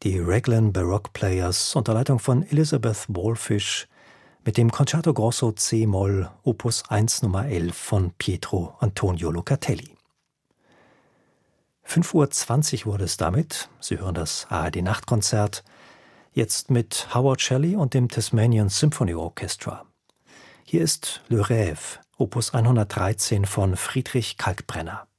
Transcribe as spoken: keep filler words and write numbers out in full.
Die Raglan Baroque Players unter Leitung von Elizabeth Wallfisch mit dem Concerto Grosso C-Moll Opus eins Nummer elf von Pietro Antonio Locatelli. fünf Uhr zwanzig wurde es damit. Sie hören das A R D-Nachtkonzert. Jetzt mit Howard Shelley und dem Tasmanian Symphony Orchestra. Hier ist Le Rêve, Opus hundertdreizehn von Friedrich Kalkbrenner.